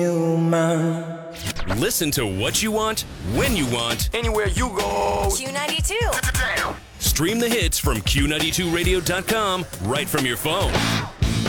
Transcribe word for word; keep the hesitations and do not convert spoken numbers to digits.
human. Listen to what you want, when you want, Anywhere you go. Q ninety-two. stream the hits from Q ninety-two radio dot com right from your phone.